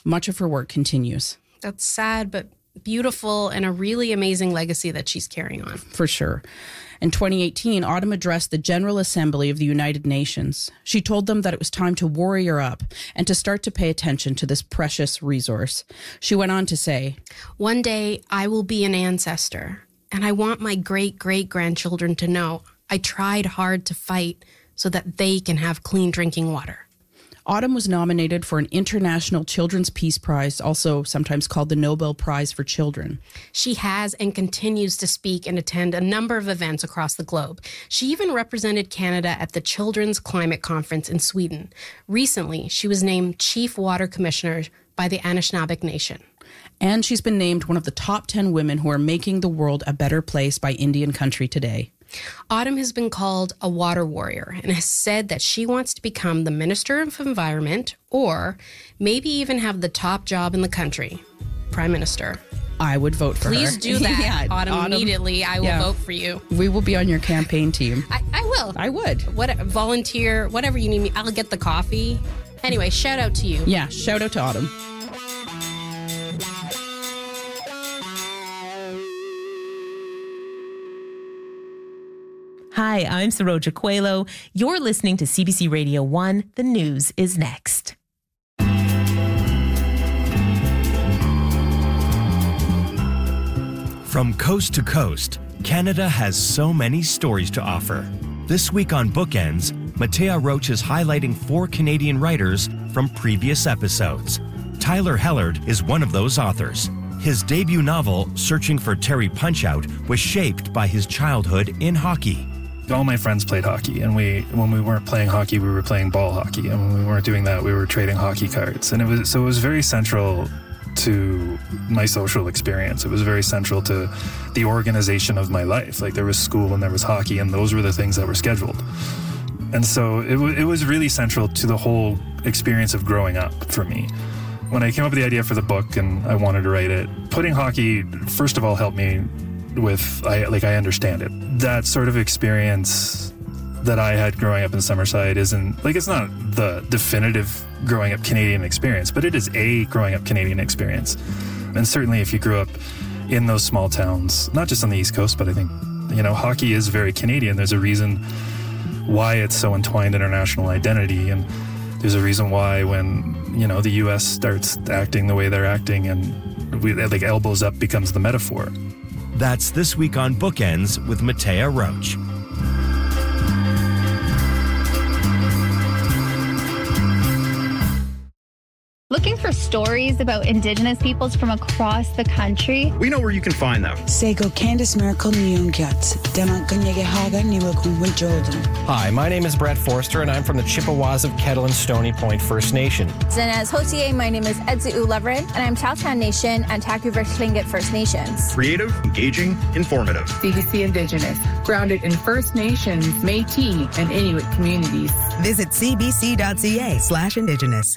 Much of her work continues. That's sad, but beautiful, and a really amazing legacy that she's carrying on. For sure. In 2018, Autumn addressed the General Assembly of the United Nations. She told them that it was time to warrior up and to start to pay attention to this precious resource. She went on to say, "One day I will be an ancestor, and I want my great-great-grandchildren to know I tried hard to fight so that they can have clean drinking water." Autumn was nominated for an International Children's Peace Prize, also sometimes called the Nobel Prize for Children. She has and continues to speak and attend a number of events across the globe. She even represented Canada at the Children's Climate Conference in Sweden. Recently, she was named Chief Water Commissioner by the Anishinaabe Nation. And she's been named one of the top 10 women who are making the world a better place by Indian Country Today. Autumn has been called a water warrior and has said that she wants to become the Minister of Environment or maybe even have the top job in the country, Prime Minister. I would vote for her. Please do that, Yeah, Autumn. Immediately. I will vote for you. We will be on your campaign team. I will. I would. Volunteer, whatever you need me. I'll get the coffee. Anyway, shout out to you. Yeah, shout out to Autumn. Hi, I'm Saroja Coelho. You're listening to CBC Radio 1. The news is next. From coast to coast, Canada has so many stories to offer. This week on Bookends, Matea Roach is highlighting 4 Canadian writers from previous episodes. Tyler Hellard is one of those authors. His debut novel, Searching for Terry Punchout, was shaped by his childhood in hockey. All my friends played hockey, and when we weren't playing hockey, we were playing ball hockey, and when we weren't doing that, we were trading hockey cards. And it was very central to my social experience. It was very central to the organization of my life. Like, there was school and there was hockey, and those were the things that were scheduled. And so it was really central to the whole experience of growing up for me. When I came up with the idea for the book and I wanted to write it, putting hockey, first of all, helped me with, I understand it. That sort of experience that I had growing up in Summerside isn't, like, it's not the definitive growing up Canadian experience, but it is a growing up Canadian experience. And certainly if you grew up in those small towns, not just on the East Coast, but I think, hockey is very Canadian. There's a reason why it's so entwined in our national identity, and there's a reason why when, the U.S. starts acting the way they're acting and elbows up becomes the metaphor. That's This Week on Bookends with Matea Roach. Looking for stories about Indigenous peoples from across the country? We know where you can find them. Sego Candice Miracle Nyungyats, Dana Ganyegehaga Niwakum Jordan. Hi, my name is Brett Forster, and I'm from the Chippewas of Kettle and Stony Point First Nation. Zinez Hotier, my name is Edzu Leveren, and I'm Chowtown Nation and Taku-Versh Tlingit First Nations. Creative, engaging, informative. CBC Indigenous, grounded in First Nations, Métis, and Inuit communities. Visit cbc.ca/Indigenous.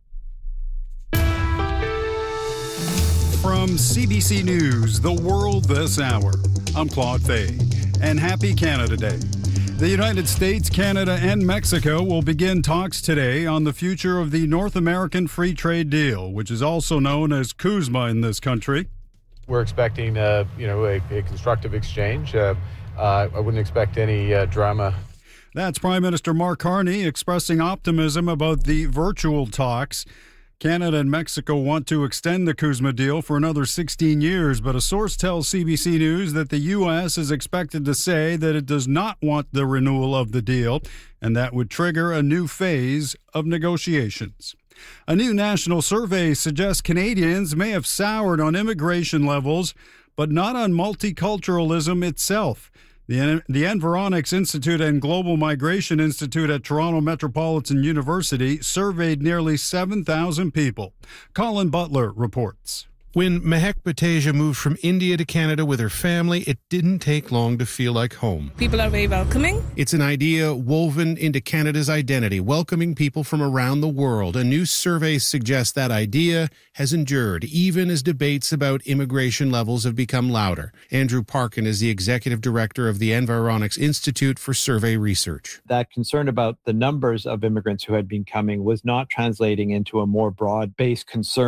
From CBC News, The World This Hour, I'm Claude Fay, and happy Canada Day. The United States, Canada, and Mexico will begin talks today on the future of the North American Free Trade Deal, which is also known as CUSMA in this country. We're expecting, a constructive exchange. I wouldn't expect any drama. That's Prime Minister Mark Carney expressing optimism about the virtual talks. Canada and Mexico want to extend the CUSMA deal for another 16 years, but a source tells CBC News that the U.S. is expected to say that it does not want the renewal of the deal, and that would trigger a new phase of negotiations. A new national survey suggests Canadians may have soured on immigration levels, but not on multiculturalism itself. The Environics Institute and Global Migration Institute at Toronto Metropolitan University surveyed nearly 7,000 people. Colin Butler reports. When Mehek Bateja moved from India to Canada with her family, it didn't take long to feel like home. People are very welcoming. It's an idea woven into Canada's identity, welcoming people from around the world. A new survey suggests that idea has endured, even as debates about immigration levels have become louder. Andrew Parkin is the executive director of the Environics Institute for Survey Research. That concern about the numbers of immigrants who had been coming was not translating into a more broad-based concern